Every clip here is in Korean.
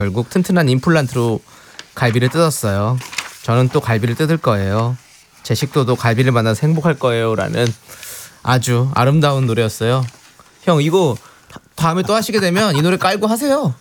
결국 튼튼한 임플란트로 갈비를 뜯었어요. 저는 또 갈비를 뜯을 거예요. 제 식도도 갈비를 만나서 행복할 거예요. 라는 아주 아름다운 노래였어요. 형 이거 다음에 또 하시게 되면 이 노래 깔고 하세요.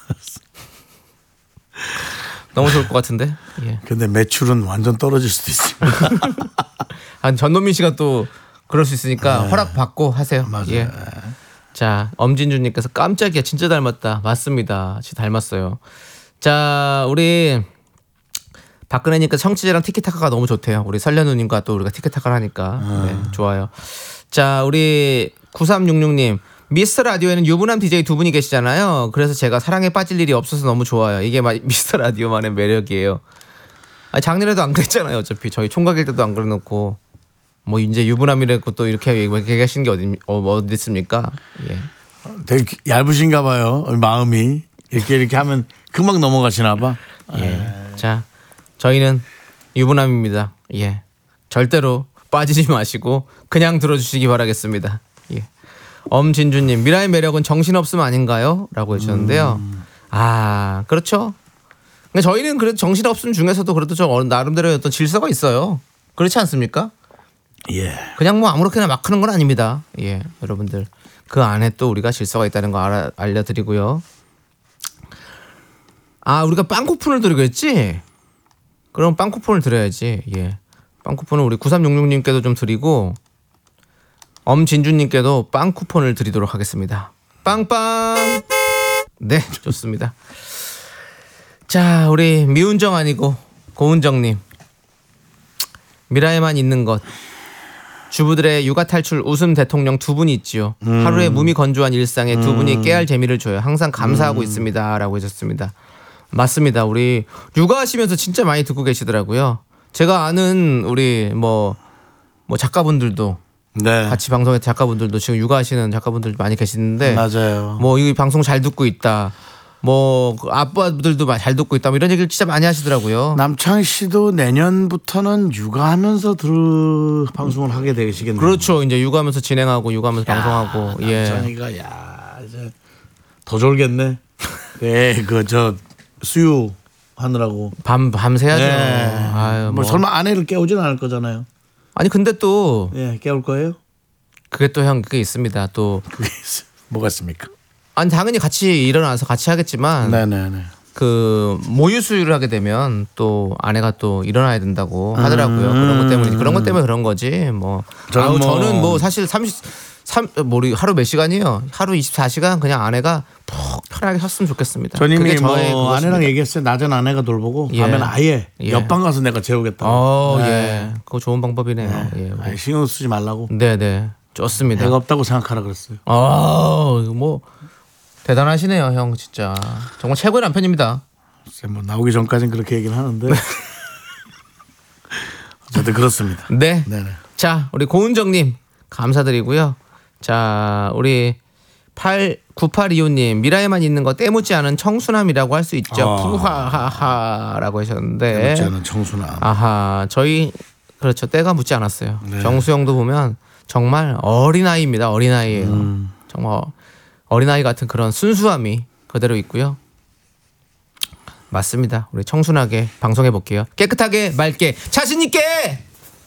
너무 좋을 것 같은데. 예. 근데 매출은 완전 떨어질 수도 있어요. 한 전노민 씨가 또 그럴 수 있으니까 허락 받고 하세요. 맞아요. 예. 자, 엄진주님께서 깜짝이야 진짜 닮았다. 맞습니다. 진짜 닮았어요. 자, 우리 박근혜니까 청취자랑 티키타카가 너무 좋대요. 우리 설련우님과 또 우리가 티키타카를 하니까 네, 좋아요. 자, 우리 9366님 미스터 라디오에는 유부남 DJ 두 분이 계시잖아요. 그래서 제가 사랑에 빠질 일이 없어서 너무 좋아요. 이게 미스터 라디오만의 매력이에요. 아니, 작년에도 안 그랬잖아요. 어차피 저희 총각일 때도 안 그래놓고 뭐 이제 유부남이라고 또 이렇게 얘기하시는 게 어디 있습니까? 예. 되게 얇으신가 봐요. 마음이 이렇게 하면 금방 넘어가시나 봐. 예. 자, 저희는 유부남입니다. 예. 절대로 빠지지 마시고 그냥 들어주시기 바라겠습니다. 예. 엄진주님 미라의 매력은 정신없음 아닌가요? 라고 해주셨는데요. 아 그렇죠. 근데 저희는 그래도 정신없음 중에서도 그래도 좀 나름대로의 어떤 질서가 있어요. 그렇지 않습니까? 예. 그냥 뭐 아무렇게나 막 하는 건 아닙니다. 예, 여러분들 그 안에 또 우리가 질서가 있다는 거 알려드리고요. 아 우리가 빵 쿠폰을 드리고 했지? 그럼 빵 쿠폰을 드려야지. 예, 빵 쿠폰은 우리 9366님께도 좀 드리고 엄진주님께도 빵 쿠폰을 드리도록 하겠습니다. 빵빵. 네, 좋습니다. 자, 우리 미운정 아니고 고운정님 미라에만 있는 것 주부들의 육아 탈출 웃음 대통령 두 분이 있지요. 하루의 몸이 건조한 일상에 두 분이 깨알 재미를 줘요. 항상 감사하고 있습니다. 라고 해줬습니다. 맞습니다. 우리 육아하시면서 진짜 많이 듣고 계시더라고요. 제가 아는 우리 뭐 작가분들도 네. 같이 방송에 작가분들도 지금 육아하시는 작가분들 많이 계시는데 맞아요. 뭐 이 방송 잘 듣고 있다. 뭐 아빠들도 잘 듣고 있다. 뭐 이런 얘기를 진짜 많이 하시더라고요. 남창희 씨도 내년부터는 육아하면서 방송을 하게 되시겠네요. 그렇죠. 이제 육아하면서 진행하고 육아하면서 방송하고. 남창희가 이제 더 졸겠네. 예, 저 수유 하느라고 밤새야죠. 네. 아유, 뭐 설마 아내를 깨우진 않을 거잖아요. 아니 근데 또 깨울 거예요? 그게 또 형 그게 있습니다. 또 그게 뭐가 있습니까? 아니 당연히 같이 일어나서 같이 하겠지만 네네네. 그 모유 수유를 하게 되면 또 아내가 또 일어나야 된다고 하더라고요. 그런 것 때문에 그런 거지. 뭐 저는 뭐 사실 하루 몇 시간이요? 하루 24시간 그냥 아내가 푹 편하게 셨으면 좋겠습니다. 저님이 뭐 아내랑 얘기했어요. 낮엔 아내가 돌보고 밤에는 아예 옆방 가서 내가 재우겠다. 예, 그거 좋은 방법이네요. 예, 아예 신경 쓰지 말라고. 네네, 좋습니다. 애가 없다고 생각하라 그랬어요. 뭐 대단하시네요, 형 진짜 정말 최고의 남편입니다. 뭐 나오기 전까지는 그렇게 얘기는 하는데 어쨌든 그렇습니다. 네. 네네. 자, 우리 고은정님 감사드리고요. 자, 우리 9825님 미라에만 있는 거 때묻지 않은 청순함이라고 할 수 있죠. 푸하하하라고 하셨는데 때묻지 않은 청순함. 아하, 저희 그렇죠. 때가 묻지 않았어요. 네. 정수영도 보면 정말 어린아이입니다. 어린아이예요. 정말 어린아이 같은 그런 순수함이 그대로 있고요. 맞습니다. 우리 청순하게 방송해 볼게요. 깨끗하게 맑게 자신 있게.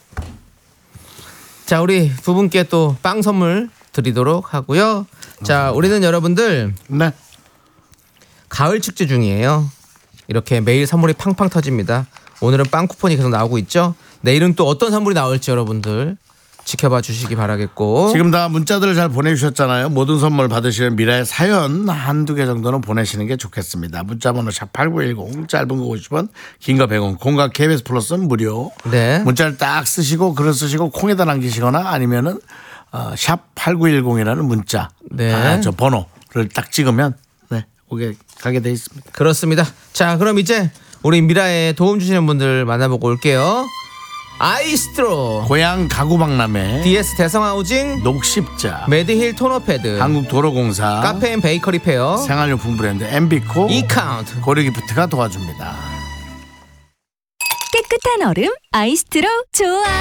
자, 우리 두 분께 또 빵 선물 드리도록 하고요. 자, 우리는 여러분들 네. 가을 축제 중이에요. 이렇게 매일 선물이 팡팡 터집니다. 오늘은 빵 쿠폰이 계속 나오고 있죠. 내일은 또 어떤 선물이 나올지 여러분들 지켜봐 주시기 바라겠고. 지금 다 문자들을 잘 보내주셨잖아요. 모든 선물 받으시는 미라의 사연 한두 개 정도는 보내시는 게 좋겠습니다. 문자번호 샵8910 짧은 거 50원 긴 거 100원 공과 KBS 플러스는 무료. 네. 문자를 딱 쓰시고 글을 쓰시고 콩에다 남기시거나 아니면은 샵8910이라는 문자 네. 저 번호를 딱 찍으면 네 오게 가게 돼 있습니다. 그렇습니다. 자, 그럼 이제 우리 미라에 도움 주시는 분들 만나보고 올게요. 아이스트로, 고향 가구박람회, DS 대성하우징, 녹십자, 메디힐 토너패드, 한국도로공사, 카페인 베이커리 페어, 생활용품 브랜드 MB코, 이카운트, 고려기프트가 도와줍니다. 깨끗한 얼음 아이스트로 좋아.